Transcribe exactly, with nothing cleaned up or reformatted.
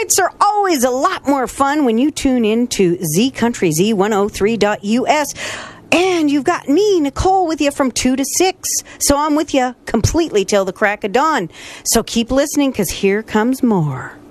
Nights are always a lot more fun when you tune in to Z Country, Z one oh three dot U S. And you've got me, Nicole, with you from two to six. So I'm with you completely till the crack of dawn. So keep listening, because here comes more.